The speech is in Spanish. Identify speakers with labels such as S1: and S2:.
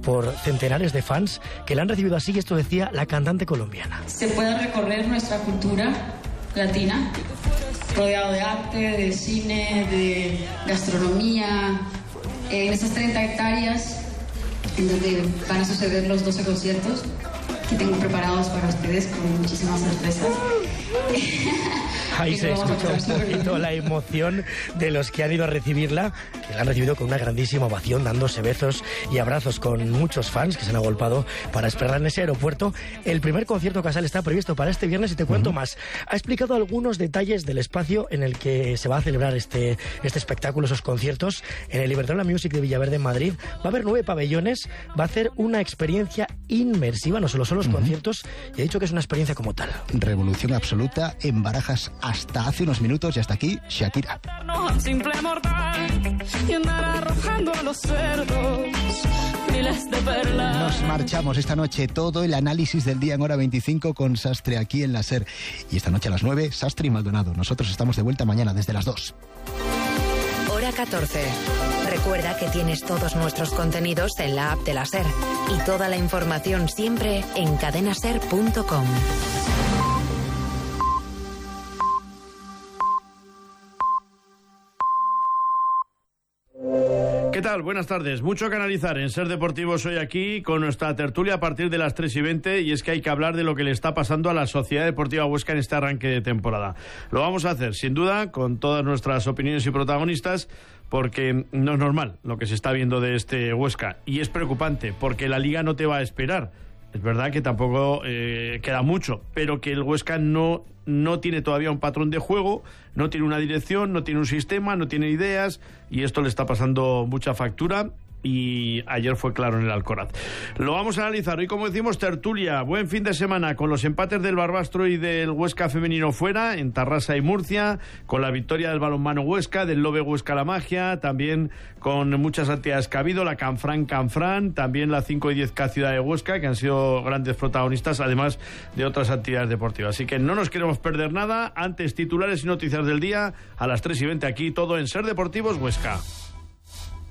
S1: por centenares de fans que la han recibido así, y esto decía la cantante colombiana.
S2: Se puede recorrer nuestra cultura latina, rodeado de arte, de cine, de gastronomía, en esas 30 hectáreas en donde van a suceder los 12 conciertos que tengo preparados para ustedes con muchísimas sorpresas.
S1: Ahí se escucha un poquito la emoción de los que han ido a recibirla, que la han recibido con una grandísima ovación, dándose besos y abrazos con muchos fans que se han agolpado para esperar en ese aeropuerto. El primer concierto Casal está previsto para este viernes y te cuento más. Ha explicado algunos detalles del espacio en el que se va a celebrar este espectáculo, esos conciertos. En el Iberdrola Music de Villaverde, en Madrid, va a haber 9 pabellones, va a hacer una experiencia inmersiva, no solo son los conciertos, y ha dicho que es una experiencia como tal.
S3: Revolución absoluta en Barajas hasta hace unos minutos, y hasta aquí Shakira.
S4: Simple mortal y andar arrojando a los cerdos miles de perlas.
S3: Nos marchamos esta noche, todo el análisis del día en hora 25 con Sastre aquí en la SER. Y esta noche a las 9, Sastre y Maldonado. Nosotros estamos de vuelta mañana desde las 2.
S5: Hora 14. Recuerda que tienes todos nuestros contenidos en la app de la SER y toda la información siempre en cadenaser.com.
S6: ¿Qué tal? Buenas tardes. Mucho que analizar en Ser Deportivos hoy aquí con nuestra tertulia a partir de las 3:20, y es que hay que hablar de lo que le está pasando a la Sociedad Deportiva Huesca en este arranque de temporada. Lo vamos a hacer, sin duda, con todas nuestras opiniones y protagonistas, porque no es normal lo que se está viendo de este Huesca, y es preocupante porque la Liga no te va a esperar. Es verdad que tampoco queda mucho, pero que el Huesca no tiene todavía un patrón de juego, no tiene una dirección, no tiene un sistema, no tiene ideas, y esto le está pasando mucha factura. Y ayer fue claro en el Alcoraz. Lo vamos a analizar hoy, como decimos, tertulia. Buen fin de semana con los empates del Barbastro y del Huesca femenino fuera, en Tarrasa y Murcia, con la victoria del balonmano Huesca, del Lobe Huesca La Magia, también con muchas actividades que ha habido, la Canfrán, también la 5 y 10K Ciudad de Huesca, que han sido grandes protagonistas, además de otras actividades deportivas. Así que no nos queremos perder nada. Antes, titulares y noticias del día, a las 3:20 aquí, todo en Ser Deportivos Huesca.